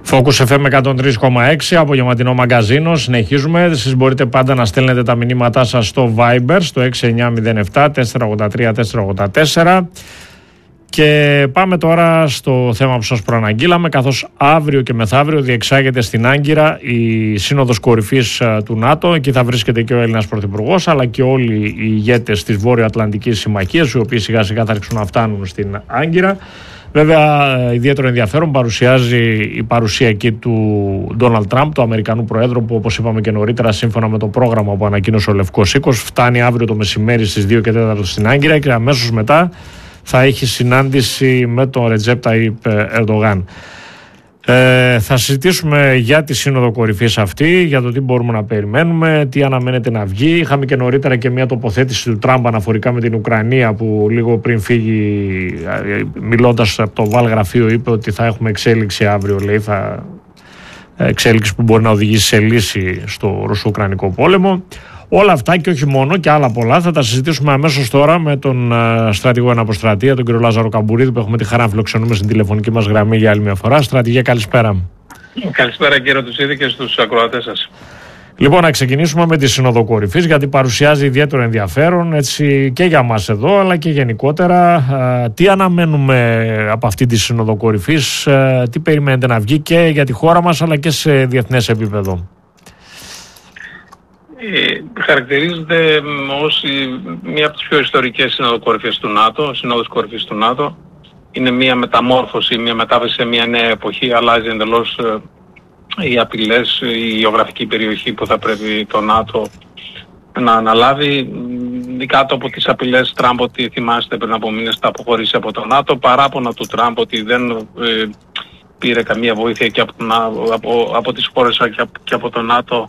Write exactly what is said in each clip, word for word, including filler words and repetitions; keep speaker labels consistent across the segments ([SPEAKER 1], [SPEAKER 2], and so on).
[SPEAKER 1] Focus εφ εμ εκατόν τρία κόμμα έξι, απογευματινό μαγκαζίνο. Συνεχίζουμε. Εσείς μπορείτε πάντα να στέλνετε τα μηνύματά σας στο Viber, στο έξι εννιά μηδέν επτά τέσσερα ογδόντα τρία τέσσερα ογδόντα τέσσερα. Και πάμε τώρα στο θέμα που σας προαναγγείλαμε, καθώς αύριο και μεθαύριο διεξάγεται στην Άγκυρα η Σύνοδος Κορυφής του ΝΑΤΟ. Εκεί θα βρίσκεται και ο Έλληνας Πρωθυπουργός, αλλά και όλοι οι ηγέτες της Βόρειο-Ατλαντικής Συμμαχίας, οι οποίοι σιγά σιγά θα αρχίσουν να φτάνουν στην Άγκυρα. Βέβαια, ιδιαίτερο ενδιαφέρον παρουσιάζει η παρουσία εκεί του Ντόναλντ Τραμπ, του Αμερικανού Προέδρου, που όπως είπαμε και νωρίτερα, σύμφωνα με το πρόγραμμα που ανακοίνωσε ο Λευκός Οίκος, φτάνει αύριο το μεσημέρι στις δύο και τέσσερα στην Άγκυρα και αμέσως μετά θα έχει συνάντηση με τον Ρετζέπ Ταΐπ Ερντογάν. Ε, θα συζητήσουμε για τη Σύνοδο Κορυφής αυτή, για το τι μπορούμε να περιμένουμε, τι αναμένεται να βγει. Είχαμε και νωρίτερα και μια τοποθέτηση του Τραμπ αναφορικά με την Ουκρανία, που λίγο πριν φύγει, μιλώντας από το Oval Γραφείο, είπε ότι θα έχουμε εξέλιξη αύριο, λέει, θα, εξέλιξη που μπορεί να οδηγήσει σε λύση στο Ρωσο-Ουκρανικό πόλεμο. Όλα αυτά και όχι μόνο, και άλλα πολλά θα τα συζητήσουμε αμέσως τώρα με τον uh, στρατηγό εν αποστρατεία, τον κύριο Λάζαρο Καμπουρίδη, που έχουμε τη χαρά να φιλοξενούμε στην τηλεφωνική μας γραμμή για άλλη μια φορά. Στρατηγέ, καλησπέρα.
[SPEAKER 2] Καλησπέρα κύριε Τουσίδη και στους ακροατές σας.
[SPEAKER 1] Λοιπόν, να ξεκινήσουμε με τη Σύνοδο Κορυφής, γιατί παρουσιάζει ιδιαίτερο ενδιαφέρον, έτσι, και για μας εδώ, αλλά και γενικότερα. Uh, τι αναμένουμε από αυτή τη Σύνοδο Κορυφής, uh, τι περιμένετε να βγει και για τη χώρα μας, αλλά και σε διεθνές επίπεδο?
[SPEAKER 2] Ε, χαρακτηρίζεται ως μία από τις πιο ιστορικές Σύνοδο Κορυφής του ΝΑΤΟ, Σύνοδος Κορυφής του ΝΑΤΟ. Είναι μία μεταμόρφωση, μία μετάβαση σε μία νέα εποχή, αλλάζει εντελώς ε, οι απειλές, η γεωγραφική περιοχή που θα πρέπει το ΝΑΤΟ να αναλάβει. Κάτω από τις απειλές Τραμπ, ότι θυμάστε πριν από μήνες θα αποχωρήσει από το ΝΑΤΟ, παράπονα του Τραμπ ότι δεν ε, πήρε καμία βοήθεια και από, από, από τις χώρες και από, και από το ΝΑΤΟ.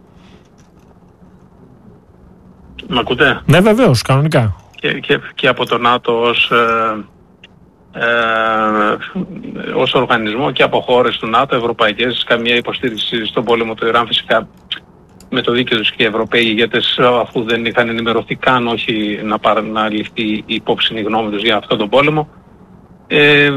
[SPEAKER 2] Μ' ακούτε?
[SPEAKER 1] Ναι, βεβαίως, κανονικά.
[SPEAKER 2] Και, και, και από το ΝΑΤΟ ως, ε, ε, ως οργανισμό και από χώρες του ΝΑΤΟ, ευρωπαϊκές, καμία υποστήριξη στον πόλεμο του Ιράν, φυσικά με το δίκαιο τους και οι Ευρωπαίοι ηγέτες, αφού δεν είχαν ενημερωθεί καν, όχι να, παρα, να ληφθεί η υπόψη η γνώμη τους για αυτόν τον πόλεμο. Ε,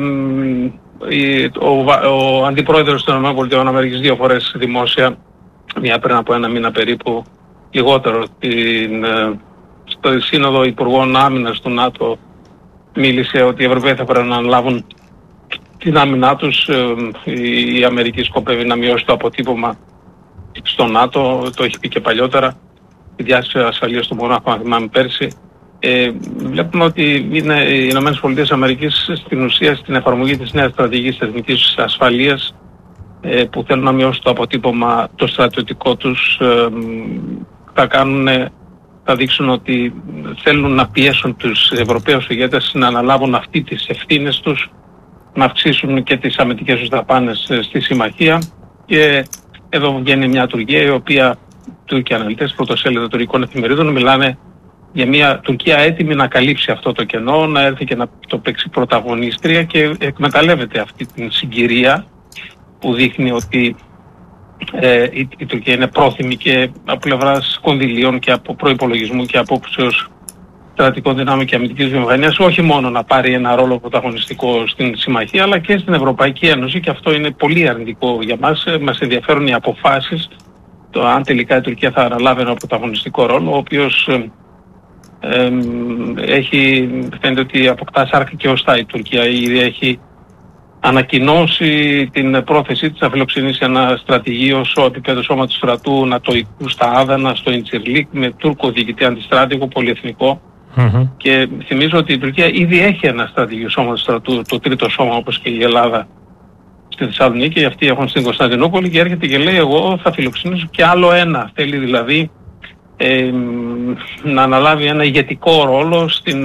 [SPEAKER 2] ο, ο αντιπρόεδρος των ΗΠΑ δύο φορές δημόσια, μία πριν από ένα μήνα περίπου, λιγότερο, την, στο Σύνοδο Υπουργών Άμυνας του ΝΑΤΟ, μίλησε ότι οι Ευρωπαίοι θα πρέπει να αναλάβουν την άμυνά τους. Η Αμερική σκοπεύει να μειώσει το αποτύπωμα στο ΝΑΤΟ, το έχει πει και παλιότερα, η διάσκεψη ασφαλείας του Μονάχου, αν θυμάμαι πέρσι. Ε, βλέπουμε ότι είναι οι Ηνωμένες Πολιτείες Αμερικής στην ουσία στην εφαρμογή της νέας στρατηγικής εθνικής ασφαλείας, ε, που θέλουν να μειώσουν το αποτύπωμα το στρατιωτικό τους. ε, θα κάνουν, θα δείξουν ότι θέλουν να πιέσουν τους Ευρωπαίους ηγέτες να αναλάβουν αυτή τις ευθύνες τους, να αυξήσουν και τις αμυντικές τους δαπάνες στη συμμαχία. Και εδώ βγαίνει μια Τουρκία, η οποία, Τούρκοι αναλυτές, πρωτοσέλιδα τουρκικών εφημερίδων, μιλάνε για μια Τουρκία έτοιμη να καλύψει αυτό το κενό, να έρθει και να το παίξει πρωταγωνίστρια, και εκμεταλλεύεται αυτή την συγκυρία που δείχνει ότι Ε, η, η Τουρκία είναι πρόθυμη και από πλευράς κονδυλίων και από προϋπολογισμού και απόψεως στρατικών δυνάμεων και αμυντικής βιομηχανίας, όχι μόνο να πάρει ένα ρόλο πρωταγωνιστικό στην συμμαχία, αλλά και στην Ευρωπαϊκή Ένωση, και αυτό είναι πολύ αρνητικό για μας. Μας ενδιαφέρουν οι αποφάσεις, το αν τελικά η Τουρκία θα αναλάβει ένα πρωταγωνιστικό ρόλο, ο οποίος ε, ε, έχει, φαίνεται ότι αποκτά σάρκα και οστά η Τουρκία. Ήδη έχει ανακοινώσει την πρόθεσή της να φιλοξενήσει ένα στρατηγείο στο επίπεδο σώματος στρατού νατοικού στα Άδανα, στο Ιντσιρλίκ, με Τούρκο διοικητή αντιστράτηγο, πολυεθνικό. Mm-hmm. Και θυμίζω ότι η Τουρκία ήδη έχει ένα στρατηγείο σώματος στρατού, το τρίτο σώμα, όπως και η Ελλάδα, στη Θεσσαλονίκη. Αυτοί έχουν στην Κωνσταντινούπολη, και έρχεται και λέει: εγώ θα φιλοξενήσω και άλλο ένα. Θέλει δηλαδή ε, να αναλάβει ένα ηγετικό ρόλο στην,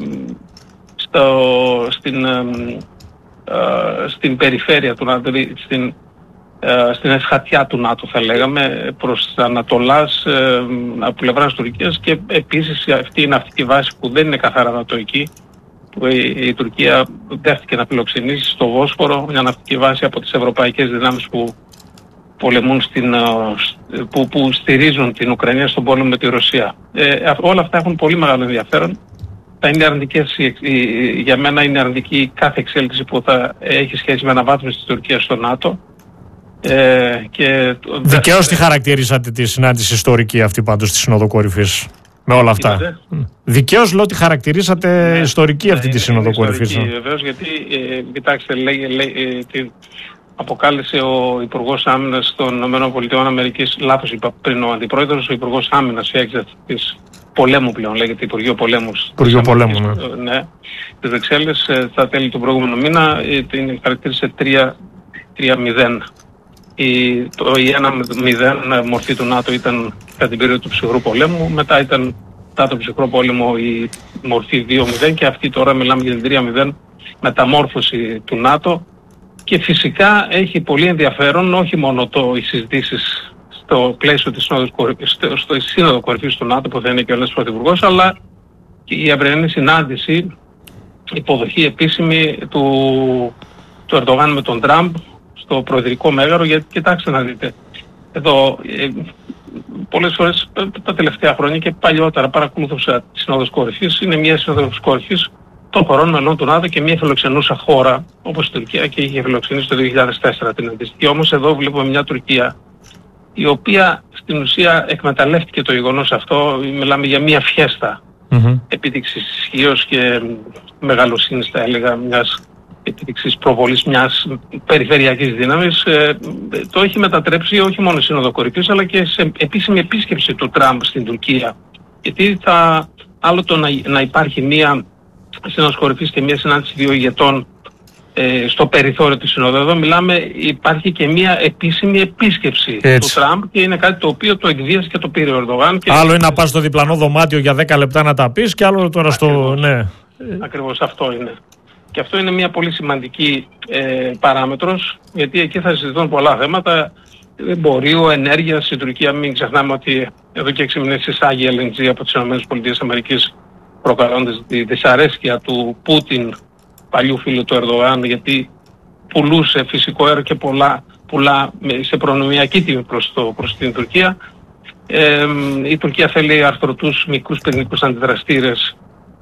[SPEAKER 2] στο, στην Uh, στην περιφέρεια του ΝΑΤΟ, στην, uh, στην εσχατιά του ΝΑΤΟ, θα λέγαμε, προς Ανατολάς, uh, από πλευράς Τουρκίας. Και επίσης αυτή η ναυτική βάση που δεν είναι καθαρά νατοική, που η, η Τουρκία δέχτηκε να φιλοξενήσει στο Βόσπορο, μια ναυτική βάση από τις ευρωπαϊκές δυνάμεις που πολεμούν στην, uh, που, που στηρίζουν την Ουκρανία στον πόλεμο με τη Ρωσία. Ε, όλα αυτά έχουν πολύ μεγάλο ενδιαφέρον. Θα είναι αρνητικές, για μένα είναι αρνητική κάθε εξέλιξη που θα έχει σχέση με αναβάθμιση της Τουρκίας στο ΝΑΤΟ, Ε, και...
[SPEAKER 1] Δικαίως τη χαρακτηρίσατε τη συνάντηση ιστορική αυτή πάντως στη Σύνοδο Κορυφής. Με όλα αυτά.
[SPEAKER 2] Είδατε.
[SPEAKER 1] Δικαίως λέω ότι χαρακτηρίσατε ναι, ιστορική αυτή ναι, τη Σύνοδο Κορυφής.
[SPEAKER 2] Βεβαίως, γιατί ε, κοιτάξτε, λέει, λέει, ε, τι αποκάλεσε ο Υπουργός Άμυνας των ΗΠΑ, λάθος είπα πριν ο Αντιπρόεδρος, ο Υπουργός Άμυνας, η έξι της πολέμου πλέον, λέγεται Υπουργείο Πολέμου.
[SPEAKER 1] Υπουργείο Πολέμου, ναι.
[SPEAKER 2] ναι. Τις Βρυξέλλες, στα τέλη του προηγούμενου μήνα, την χαρακτήρισε τρία μηδέν. Η, το, η ένα μηδέν μορφή του ΝΑΤΟ ήταν κατά την περίοδο του ψυχρού πολέμου, μετά ήταν μετά το ψυχρό πόλεμο η μορφή δύο μηδέν και αυτή τώρα μιλάμε για την τρία μηδέν μεταμόρφωση του ΝΑΤΟ και φυσικά έχει πολύ ενδιαφέρον όχι μόνο το, οι συζητήσεις στο πλαίσιο της στο, στο Σύνοδο Κορυφής του ΝΑΤΟ που θα είναι και ο Έλληνας Πρωθυπουργός, αλλά και η αυριανή συνάντηση, υποδοχή επίσημη του, του Ερντογάν με τον Τραμπ στο Προεδρικό Μέγαρο, γιατί κοιτάξτε να δείτε, εδώ ε, πολλές φορές τα τελευταία χρόνια και παλιότερα παρακολουθούσα τη Σύνοδος Κορυφής, είναι μια Σύνοδος Κορυφής των χωρών μελών του ΝΑΤΟ και μια φιλοξενούσα χώρα όπως η Τουρκία και είχε φιλοξενήσει το δύο χιλιάδες τέσσερα την αντίστοιχη. Όμως εδώ βλέπουμε μια Τουρκία η οποία στην ουσία εκμεταλλεύτηκε το γεγονός αυτό, μιλάμε για μια φιέστα mm-hmm. επίδειξης ισχύως και μεγαλοσύνης θα έλεγα μιας επίδειξης προβολής μιας περιφερειακής δύναμης, ε, το έχει μετατρέψει όχι μόνο σε Σύνοδο Κορυφής αλλά και σε επίσημη επίσκεψη του Τραμπ στην Τουρκία. Γιατί θα άλλο το να, να υπάρχει μια Σύνοδος Κορυφής και μια συνάντηση δύο ηγετών ε, στο περιθώριο του Συνόδου. Εδώ μιλάμε, υπάρχει και μια επίσημη επίσκεψη Έτσι. του Τραμπ και είναι κάτι το οποίο το εκβίασε και το πήρε ο Ερντογάν. Και
[SPEAKER 1] άλλο είναι να πας στο διπλανό δωμάτιο για δέκα λεπτά να τα πεις και άλλο τώρα στο...
[SPEAKER 2] Ακριβώς,
[SPEAKER 1] ναι.
[SPEAKER 2] Ακριβώς αυτό είναι. Και αυτό είναι μια πολύ σημαντική ε, παράμετρος, γιατί εκεί θα συζητηθούν πολλά θέματα εμπορίου, ενέργειας. Η Τουρκία, μην ξεχνάμε ότι εδώ και έξι μήνες εισάγει ελ εν τζι από τις ΗΠΑ, προκαλώντας τη δυσαρέσκεια του Πούτιν, παλιού φίλου του Ερντογάν, γιατί πουλούσε φυσικό αέριο και πολλά, πολλά σε προνομιακή τιμή προς, το, προς την Τουρκία. Ε, η Τουρκία θέλει αρθρωτούς μικρούς πυρηνικούς αντιδραστήρες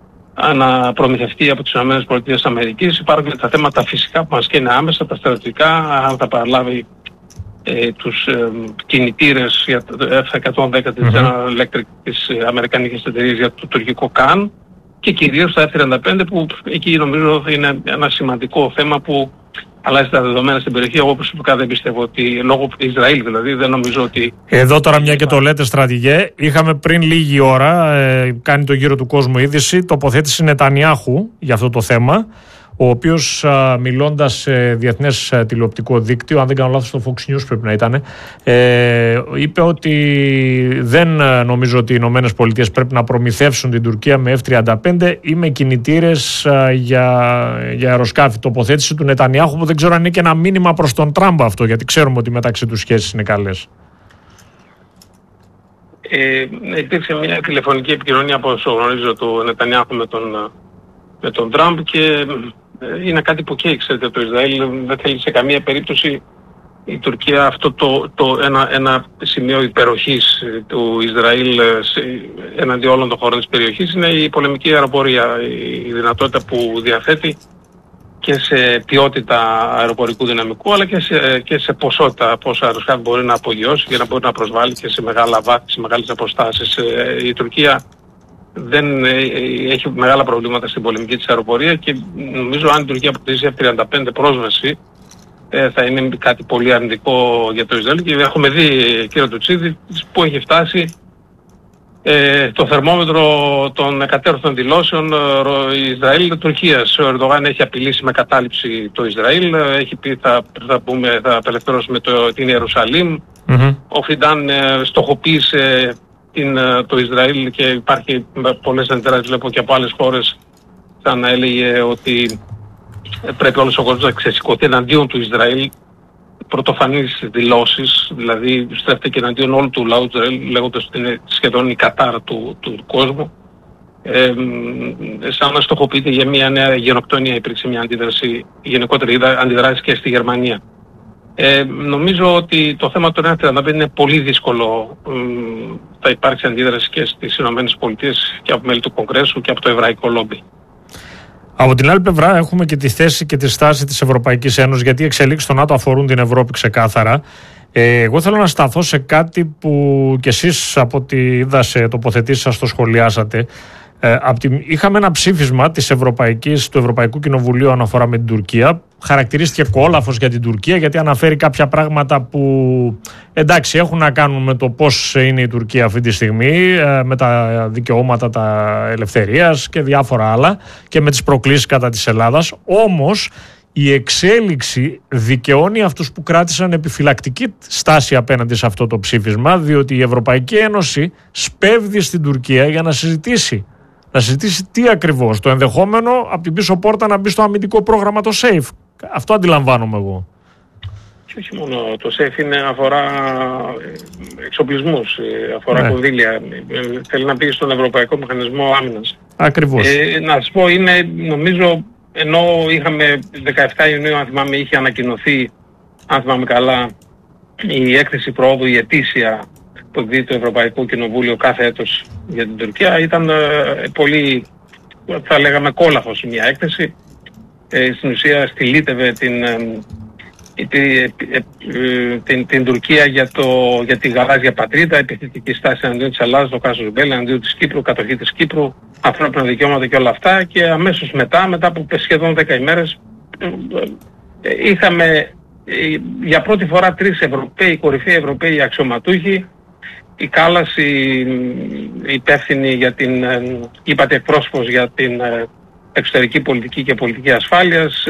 [SPEAKER 2] να προμηθευτεί από τις ΗΠΑ. Υπάρχουν τα θέματα φυσικά που μας καίνε άμεσα, τα στρατιωτικά, αν θα παραλάβει ε, τους ε, κινητήρες για το εφ εκατόν δέκα της General Electric της αμερικανικής εταιρείας για το τουρκικό ΚΑΝ και κυρίως τα εφ τριάντα πέντε που εκεί νομίζω είναι ένα σημαντικό θέμα που αλλάζει τα δεδομένα στην περιοχή. Εγώ προσωπικά δεν πιστεύω ότι, λόγω Ισραήλ δηλαδή, δεν νομίζω ότι...
[SPEAKER 1] Εδώ τώρα μια και το λέτε στρατηγέ, είχαμε πριν λίγη ώρα, ε, κάνει το γύρο του κόσμου είδηση, τοποθέτηση Νετανιάχου για αυτό το θέμα, ο οποίος α, μιλώντας σε διεθνές α, τηλεοπτικό δίκτυο, αν δεν κάνω λάθος στο Fox News πρέπει να ήταν, ε, είπε ότι δεν α, νομίζω ότι οι Ηνωμένες Πολιτείες πρέπει να προμηθεύσουν την Τουρκία με εφ τριάντα πέντε ή με κινητήρες α, για, για αεροσκάφη. Τοποθέτηση του Νετανιάχου που δεν ξέρω αν είναι και ένα μήνυμα προς τον Τραμπ αυτό, γιατί ξέρουμε ότι μεταξύ τους σχέσεις είναι καλές.
[SPEAKER 2] Ε, υπήρξε μια τηλεφωνική επικοινωνία από όσο γνωρίζω του Νετανιάχου με τον, με τον Τραμπ και είναι κάτι που καίει, ξέρετε, το Ισραήλ δεν θέλει σε καμία περίπτωση η Τουρκία αυτό το, το ένα, ένα σημείο υπεροχής του Ισραήλ εναντί όλων των χωρών της περιοχής είναι η πολεμική αεροπορία, η δυνατότητα που διαθέτει και σε ποιότητα αεροπορικού δυναμικού αλλά και σε, και σε ποσότητα πόσα αεροσκάφη μπορεί να απογειώσει και να μπορεί να προσβάλλει και σε μεγάλα βάθη, σε μεγάλες αποστάσεις. Η Τουρκία δεν έχει μεγάλα προβλήματα στην πολεμική της αεροπορία και νομίζω αν η Τουρκία αποκτήσει εφ τριάντα πέντε πρόσβαση θα είναι κάτι πολύ αρνητικό για το Ισραήλ και έχουμε δει, κύριε Τουτσίδη, που έχει φτάσει ε, το θερμόμετρο των εκατέρωθων δηλώσεων Ισραήλ-Τουρκίας. Ο Ερντογάν έχει απειλήσει με κατάληψη το Ισραήλ, έχει πει θα, θα, πούμε, θα απελευθερώσουμε το, την Ιερουσαλήμ. Mm-hmm. Ο Φιντάν ε, στοχοποίησε την, το Ισραήλ και υπάρχει πολλές αντιδράσεις βλέπω και από άλλες χώρες σαν να έλεγε ότι πρέπει όλος ο κόσμος να ξεσηκωθεί εναντίον του Ισραήλ, πρωτοφανείς δηλώσεις, δηλαδή στρέφεται και εναντίον όλου του λαού του Ισραήλ λέγοντας ότι είναι σχεδόν η Κατάρ του, του, του κόσμου. Ε, σαν να στοχοποιείται για μια νέα γενοκτονία, υπήρξε μια αντίδραση, γενικότερα είδα αντιδράσεις και στη Γερμανία. Ε, νομίζω ότι το θέμα του εφ τριάντα πέντε είναι πολύ δύσκολο. Ε, θα υπάρξει αντίδραση και στις ΗΠΑ και από μέλη του Κογκρέσου και από το εβραϊκό λόμπι.
[SPEAKER 1] Από την άλλη πλευρά έχουμε και τη θέση και τη στάση της Ευρωπαϊκής Ένωσης, γιατί οι εξελίξεις στο ΝΑΤΟ αφορούν την Ευρώπη ξεκάθαρα. Ε, εγώ θέλω να σταθώ σε κάτι που κι εσείς από ό,τι είδα σε τοποθετήσεις σας το σχολιάσατε. Ε, από τη, είχαμε ένα ψήφισμα της Ευρωπαϊκής, του Ευρωπαϊκού Κοινοβουλίου αναφορά με την Τουρκία. Χαρακτηρίστηκε κόλαφος για την Τουρκία, γιατί αναφέρει κάποια πράγματα που εντάξει έχουν να κάνουν με το πώς είναι η Τουρκία αυτή τη στιγμή, ε, με τα δικαιώματα τα ελευθερίας και διάφορα άλλα, και με τις προκλήσεις κατά της Ελλάδας. Όμως η εξέλιξη δικαιώνει αυτούς που κράτησαν επιφυλακτική στάση απέναντι σε αυτό το ψήφισμα, διότι η Ευρωπαϊκή Ένωση σπέβδει στην Τουρκία για να συζητήσει. Να συζητήσει τι ακριβώς, το ενδεχόμενο από την πίσω πόρτα να μπει στο αμυντικό πρόγραμμα το SAFE. Αυτό αντιλαμβάνομαι εγώ.
[SPEAKER 2] Και όχι μόνο το SAFE, είναι, αφορά εξοπλισμούς, αφορά ναι. κονδύλια. Θέλει να πει στον Ευρωπαϊκό Μηχανισμό Άμυνας.
[SPEAKER 1] Ακριβώς.
[SPEAKER 2] Ε, να σας πω, είναι νομίζω, ενώ είχαμε δεκαεφτά Ιουνίου, αν θυμάμαι, είχε ανακοινωθεί, αν θυμάμαι καλά, η έκθεση προόδου, η ετήσια που εκδίδει το Ευρωπαϊκό Κοινοβούλιο κάθε έτος για την Τουρκία, ήταν ε, πολύ, θα λέγαμε, κόλαφος μια έκθεση. Ε, στην ουσία στυλίτευε την, ε, την, ε, ε, την, την Τουρκία για, το, για τη γαλάζια πατρίδα, επιθετική στάση εναντίον της Ελλάδας, το κάσος Μπέλη, εναντίον της Κύπρου, κατοχή της Κύπρου, ανθρώπινα δικαιώματα και όλα αυτά. Και αμέσως μετά, μετά από σχεδόν δέκα ημέρες, ε, ε, είχαμε ε, για πρώτη φορά τρεις Ευρωπαίοι, κορυφαίοι Ευρωπαίοι αξιωματούχοι, η Κάλλας, η, η υπεύθυνη για την, είπατε εκπρόσωπος για την εξωτερική πολιτική και πολιτική ασφάλειας,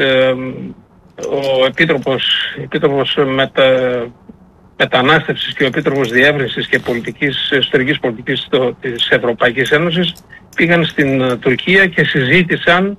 [SPEAKER 2] ο Επίτροπος, Επίτροπος μετα, Μετανάστευσης και ο Επίτροπος Διεύρυνσης και πολιτικής, εσωτερικής πολιτικής το, της Ευρωπαϊκής Ένωσης πήγαν στην Τουρκία και συζήτησαν,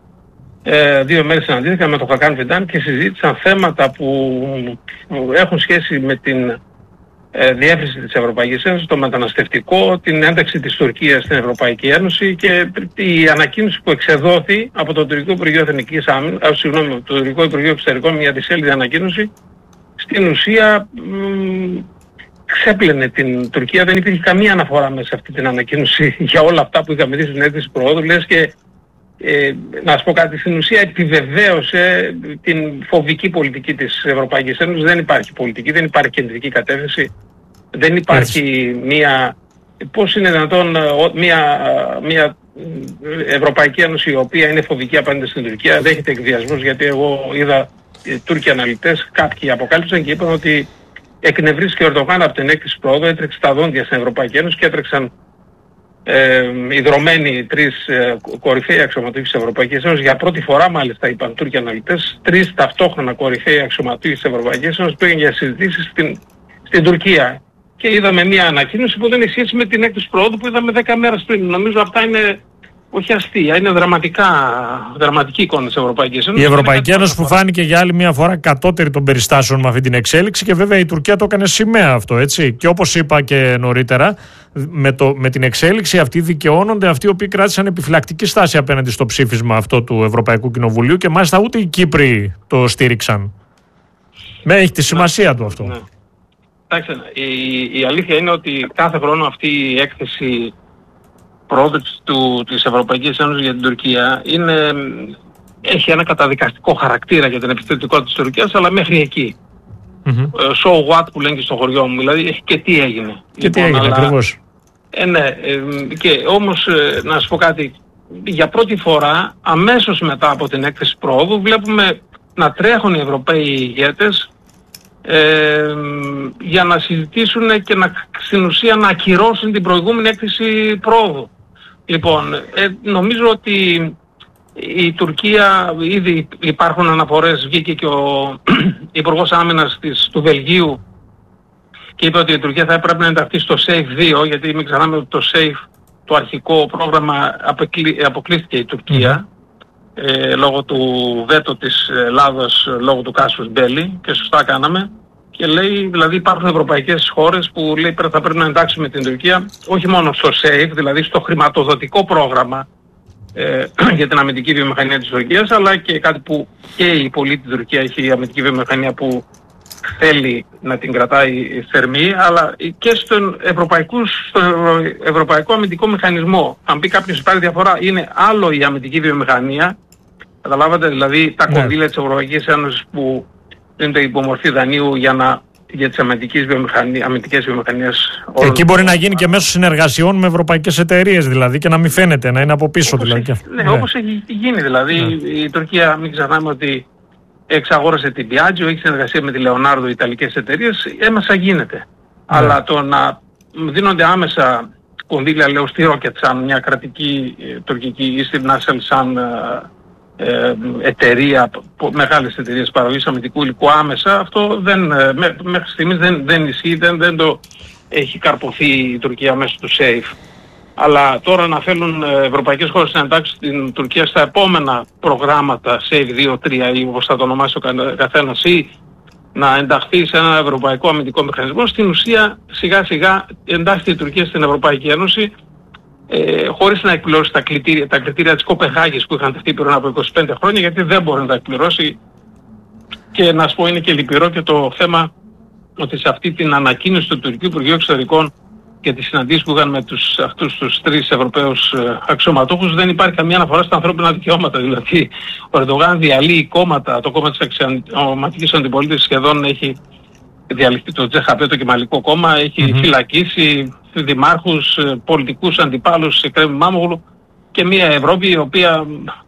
[SPEAKER 2] ε, δύο μέρες συναντήθηκαν με τον Χακάν Φιντάν και συζήτησαν θέματα που, που έχουν σχέση με την διεύρυνση της Ευρωπαϊκής Ένωσης, το μεταναστευτικό, την ένταξη της Τουρκίας στην Ευρωπαϊκή Ένωση και η ανακοίνωση που εξεδόθη από το Τουρκικό Υπουργείο Εθνικής Άμυνας, συγγνώμη, το Τουρκικό Υπουργείο Εξωτερικών, μια δισέλιδη ανακοίνωση, στην ουσία μ, ξέπλαινε την Τουρκία. Δεν υπήρχε καμία αναφορά μέσα σε αυτή την ανακοίνωση για όλα αυτά που είχαμε δει στην έκθεση προόδου, λες και Ε, να σας πω κάτι, στην ουσία επιβεβαίωσε την φοβική πολιτική της Ευρωπαϊκής Ένωσης. Δεν υπάρχει πολιτική, δεν υπάρχει κεντρική κατεύθυνση, δεν υπάρχει Έτσι. μια... Πώς είναι δυνατόν μια, μια Ευρωπαϊκή Ένωση η οποία είναι φοβική απέναντι στην Τουρκία, δέχεται εκβιασμούς, γιατί εγώ είδα Τούρκοι αναλυτές, κάποιοι αποκάλυψαν και είπαν ότι εκνευρίστηκε ο Ερντογάν από την έκθεση πρόοδου, έτρεξε τα δόντια στην Ευρωπαϊκή Ένωση και έτρεξαν Ε, ιδρωμένοι τρεις ε, κορυφαίοι αξιωματούχοι της Ευρωπαϊκής Ένωσης. Για πρώτη φορά, μάλιστα, είπαν Τούρκοι αναλυτές, τρεις ταυτόχρονα κορυφαίοι αξιωματούχοι της Ευρωπαϊκής Ένωσης πήγαν για συζητήσεις στην, στην Τουρκία. Και είδαμε μια ανακοίνωση που δεν έχει σχέση με την έκθεση προόδου που είδαμε δέκα μέρες πριν. Νομίζω αυτά είναι όχι αστεία, είναι δραματικά, δραματική εικόνα της Ευρωπαϊκής Ένωσης.
[SPEAKER 1] Η Ευρωπαϊκή Ένωση που φάνηκε για άλλη μια φορά κατώτερη των περιστάσεων με αυτή την εξέλιξη, και βέβαια η Τουρκία το έκανε σημαία αυτό, έτσι. Και όπως είπα και νωρίτερα, με, το, με την εξέλιξη αυτή δικαιώνονται αυτοί οι οποίοι κράτησαν επιφυλακτική στάση απέναντι στο ψήφισμα αυτό του Ευρωπαϊκού Κοινοβουλίου, και μάλιστα ούτε οι Κύπροι το στήριξαν. Με έχει τη σημασία ναι, του αυτό.
[SPEAKER 2] Ναι. Εντάξει, η, η αλήθεια είναι ότι κάθε χρόνο αυτή η έκθεση πρόοδου του, της Ευρωπαϊκής Ένωσης για την Τουρκία είναι, έχει ένα καταδικαστικό χαρακτήρα για την επιθετικότητα της Τουρκίας, αλλά μέχρι εκεί. Mm-hmm. So what που λένε και στο χωριό μου, δηλαδή και τι έγινε.
[SPEAKER 1] Και λοιπόν, τι έγινε αλλά, ακριβώς.
[SPEAKER 2] Ε, ναι, ε, και όμως ε, να σας πω κάτι, για πρώτη φορά αμέσως μετά από την έκθεση πρόοδου βλέπουμε να τρέχουν οι Ευρωπαίοι ηγέτες ε, για να συζητήσουν και να, στην ουσία να ακυρώσουν την προηγούμενη έκθεση πρόοδου. Λοιπόν, ε, νομίζω ότι η Τουρκία, ήδη υπάρχουν αναφορές, βγήκε και ο Υπουργός Άμυνας της, του Βελγίου και είπε ότι η Τουρκία θα έπρεπε να ενταχθεί στο SAFE δύο, γιατί μην ξεχνάμε ότι το SAFE, το αρχικό πρόγραμμα, αποκλείστηκε η Τουρκία mm. ε, λόγω του βέτο της Ελλάδας, λόγω του κάσους Μπέλη, και σωστά κάναμε. Και λέει, δηλαδή υπάρχουν ευρωπαϊκές χώρες που λέει θα πρέπει να εντάξουμε την Τουρκία όχι μόνο στο SAFE, δηλαδή στο χρηματοδοτικό πρόγραμμα ε, για την αμυντική βιομηχανία της Τουρκίας, αλλά και κάτι που και η πολίτη Τουρκία έχει, η αμυντική βιομηχανία που θέλει να την κρατάει θερμή, αλλά και στον ευρωπαϊκό, στο ευρωπαϊκό αμυντικό μηχανισμό. Αν πει κάποιος υπάρχει διαφορά, είναι άλλο η αμυντική βιομηχανία Καταλάβατε, δηλαδή τα
[SPEAKER 1] Ναι.
[SPEAKER 2] κονδύλια της Ευρωπαϊκής Ένωσης που δίνονται υπό μορφή δανείου για, να, για τις αμυντικές βιομηχανίες, αμυντικές βιομηχανίες.
[SPEAKER 1] Εκεί μπορεί να γίνει και μέσω συνεργασιών με ευρωπαϊκές εταιρείες δηλαδή και να μην φαίνεται, να είναι από πίσω
[SPEAKER 2] όπως
[SPEAKER 1] δηλαδή.
[SPEAKER 2] Έχει, ναι,
[SPEAKER 1] Ναι.
[SPEAKER 2] όπως έχει γίνει δηλαδή.
[SPEAKER 1] Ναι.
[SPEAKER 2] Η Τουρκία, μην ξεχνάμε ότι εξαγόρασε την Piaggio, έχει συνεργασία με τη Leonardo, ιταλικές εταιρείες, έμεσα γίνεται.
[SPEAKER 1] Ναι.
[SPEAKER 2] Αλλά το να δίνονται άμεσα κονδύλια, λέω, στη Rocket σαν μια κρατική ε, τουρκική ή στη Nacelle σαν ε, ε, εταιρεία, πο- μεγάλες εταιρείες παραγωγής αμυντικού υλικού άμεσα, αυτό δεν, ε, μέ- μέχρι στιγμής δεν, δεν ισχύει, δεν, δεν το έχει καρποθεί η Τουρκία μέσω του SAFE. Αλλά τώρα να θέλουν ε, ευρωπαϊκές χώρες να εντάξουν την Τουρκία στα επόμενα προγράμματα SAFE δύο τρία ή όπως θα το ονομάσει ο κα- καθένας, ή να ενταχθεί σε ένα ευρωπαϊκό αμυντικό μηχανισμό, στην ουσία σιγά σιγά εντάσσεται η Τουρκία στην Ευρωπαϊκή Ένωση ε, χωρίς να εκπληρώσει τα κριτήρια, τα κριτήρια της Κοπεχάγης που είχαν τεθεί πριν από είκοσι πέντε χρόνια, γιατί δεν μπορεί να τα εκπληρώσει. Και να σου πω, είναι και λυπηρό και το θέμα ότι σε αυτή την ανακοίνωση του Τουρκικού Υπουργείου Εξωτερικών και τις συναντήσεις που είχαν με τους, αυτούς τους τρεις Ευρωπαίους ε, αξιωματούχους δεν υπάρχει καμία αναφορά στα ανθρώπινα δικαιώματα. Δηλαδή ο Ερντογάν διαλύει κόμματα, το κόμμα της αξιωματικής αντιπολίτευσης σχεδόν έχει διαλυθεί, το τζέι έιτς πι, το Κεμαλικό Κόμμα, έχει
[SPEAKER 1] Mm-hmm.
[SPEAKER 2] φυλακίσει δημάρχους, ε, πολιτικούς αντιπάλους σε Κρέμι Μάμογλου, και μια Ευρώπη η οποία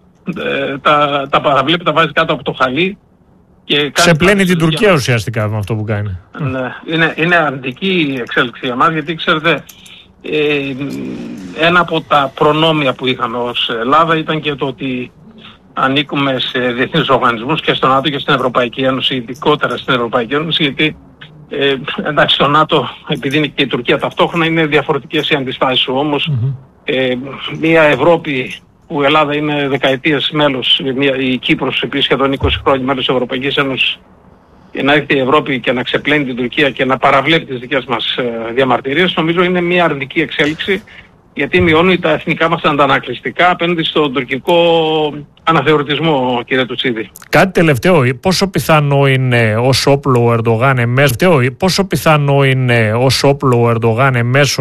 [SPEAKER 2] ε, τα, τα παραβλέπει, τα βάζει κάτω από το χαλί. Και
[SPEAKER 1] Ξεπλένει την Τουρκία ουσιαστικά με αυτό που κάνει.
[SPEAKER 2] Ναι, είναι, είναι αρνητική η εξέλιξη για μας, γιατί ξέρετε, ε, ένα από τα προνόμια που είχαμε ως Ελλάδα ήταν και το ότι ανήκουμε σε διεθνείς οργανισμούς και στο ΝΑΤΟ και στην Ευρωπαϊκή Ένωση, ειδικότερα στην Ευρωπαϊκή Ένωση, γιατί ε, εντάξει, στο ΝΑΤΟ, επειδή είναι και η Τουρκία ταυτόχρονα, είναι διαφορετικές οι αντιστάσεις σου. Όμως
[SPEAKER 1] Mm-hmm.
[SPEAKER 2] ε, μια Ευρώπη που η Ελλάδα είναι δεκαετίες μέλος, μια, η Κύπρος επίσης σχεδόν είκοσι χρόνια μέλος της Ευρωπαϊκής Ένωσης, και να έρθει η Ευρώπη και να ξεπλένει την Τουρκία και να παραβλέπει τις δικές μας ε, διαμαρτυρίες, νομίζω είναι μια αρνητική εξέλιξη, γιατί μειώνει τα εθνικά μας αντανακλειστικά απέναντι στον τουρκικό αναθεωρητισμό, κύριε Τουτσίδη.
[SPEAKER 1] Κάτι τελευταίο, πόσο πιθανό είναι ως όπλο ο Ερντογάν εμέσω, πόσο πιθανό είναι ως όπλο ο Ερντογάν εμέσω